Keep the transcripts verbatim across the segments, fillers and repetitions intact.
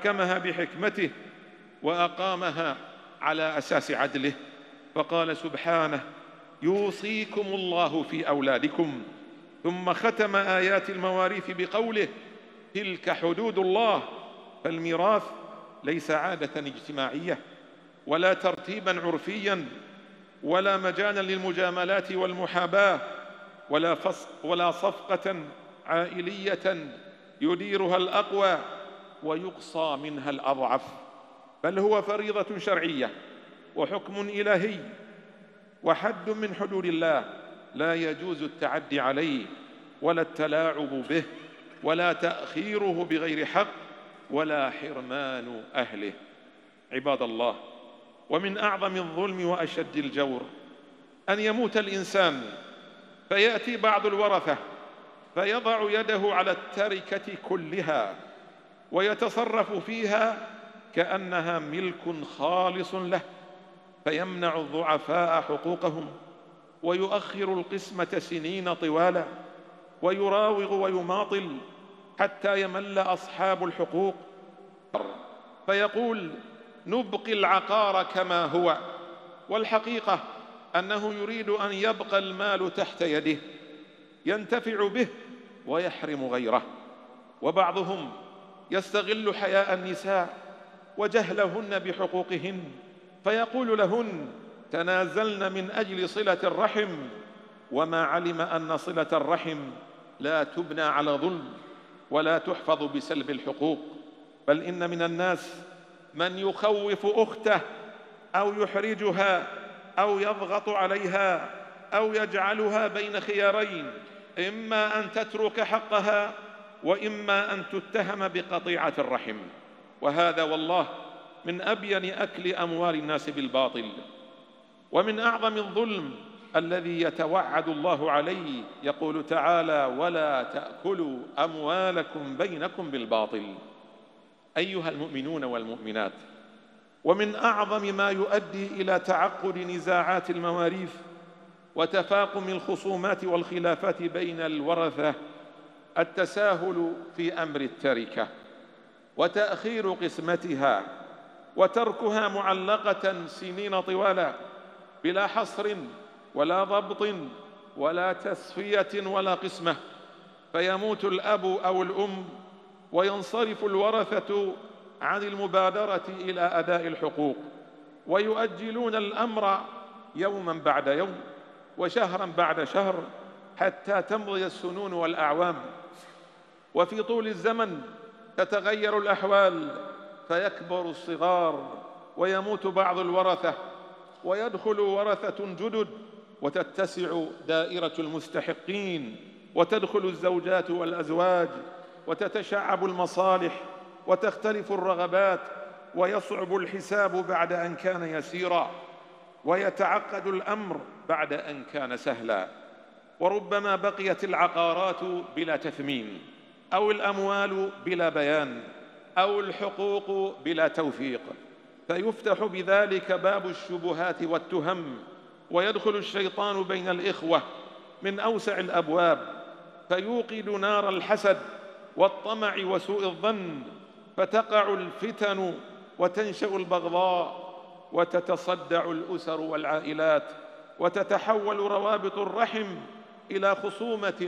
فحكمها بحكمته وأقامها على أساس عدله، فقال سبحانه: يوصيكم الله في أولادكم، ثم ختم آيات المواريث بقوله: تلك حدود الله. فالميراث ليس عادة اجتماعية ولا ترتيبا عرفيا ولا مجالا للمجاملات والمحاباة ولا, ولا صفقة عائلية يديرها الأقوى ويقصى منها الأضعف، بل هو فريضة شرعية وحكم إلهي وحد من حدود الله لا يجوز التعدي عليه ولا التلاعب به ولا تأخيره بغير حق ولا حرمان أهله. عباد الله، ومن أعظم الظلم وأشد الجور أن يموت الإنسان فيأتي بعض الورثة فيضع يده على التركة كلها ويتصرف فيها كأنها ملك خالص له، فيمنع الضعفاء حقوقهم ويؤخر القسمة سنين طوالا ويراوغ ويماطل حتى يمل أصحاب الحقوق، فيقول: نبقي العقار كما هو، والحقيقة أنه يريد أن يبقى المال تحت يده ينتفع به ويحرم غيره. وبعضهم يستغل حياء النساء وجهلهن بحقوقهن فيقول لهن: تنازلن من أجل صلة الرحم، وما علم أن صلة الرحم لا تبنى على ظلم ولا تحفظ بسلب الحقوق، بل إن من الناس من يخوف أخته أو يحرجها أو يضغط عليها أو يجعلها بين خيارين: إما أن تترك حقها وإما أن تتهم بقطيعة الرحم. وهذا والله من أبين أكل أموال الناس بالباطل. ومن أعظم الظلم الذي يتوعد الله عليه، يقول تعالى: ولا تأكلوا أموالكم بينكم بالباطل. أيها المؤمنون والمؤمنات، ومن أعظم ما يؤدي إلى تعقد نزاعات المواريث وتفاقم الخصومات والخلافات بين الورثة التساهل في أمر التركة وتأخير قسمتها وتركها معلقة سنين طوالا بلا حصر ولا ضبط ولا تسفية ولا قسمة، فيموت الأب أو الأم وينصرف الورثة عن المبادرة إلى أداء الحقوق، ويؤجلون الأمر يوما بعد يوم وشهرا بعد شهر حتى تمضي السنون والأعوام، وفي طول الزمن تتغير الأحوال فيكبر الصغار ويموت بعض الورثة ويدخل ورثة جدد وتتسع دائرة المستحقين وتدخل الزوجات والأزواج وتتشعب المصالح وتختلف الرغبات ويصعب الحساب بعد أن كان يسيرا ويتعقد الأمر بعد أن كان سهلا، وربما بقيت العقارات بلا تثمين أو الأموال بلا بيان أو الحقوق بلا توثيق، فيفتح بذلك باب الشبهات والتهم، ويدخل الشيطان بين الإخوة من أوسع الأبواب فيوقد نار الحسد والطمع وسوء الظن، فتقع الفتن وتنشأ البغضاء وتتصدع الأسر والعائلات وتتحول روابط الرحم إلى خصومة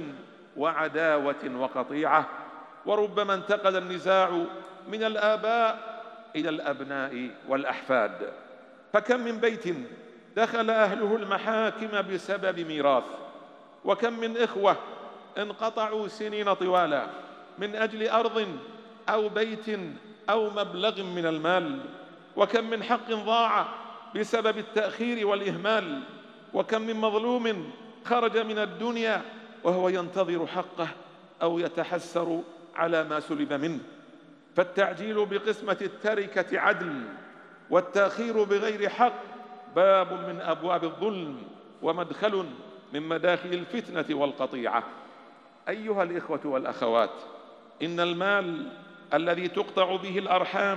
وعداوة وقطيعة، وربما انتقل النزاع من الآباء إلى الأبناء والأحفاد. فكم من بيت دخل أهله المحاكم بسبب ميراث، وكم من إخوة انقطعوا سنين طوالا من أجل أرض أو بيت أو مبلغ من المال، وكم من حق ضاع بسبب التأخير والإهمال، وكم من مظلوم خرج من الدنيا وهو ينتظر حقه أو يتحسر على ما سلب منه. فالتعجيل بقسمة التركة عدل، والتأخير بغير حق باب من أبواب الظلم ومدخل من مداخل الفتنة والقطيعة. أيها الإخوة والأخوات، إن المال الذي تقطع به الأرحام